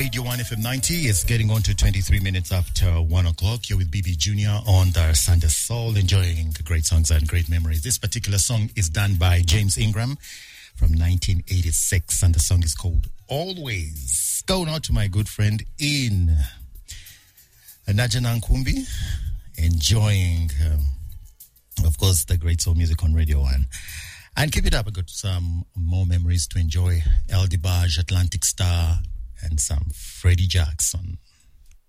Radio 1 FM 90. It's getting on to 23 minutes after 1 o'clock. You're with BB Junior on the Sunday Soul, enjoying great songs and great memories. This particular song is done by James Ingram from 1986, and the song is called Always. Going out to my good friend in Najana Nkumbi, enjoying, of course, the great soul music on Radio 1. And keep it up. I got some more memories to enjoy. El DeBarge, Atlantic Star, and some Freddie Jackson.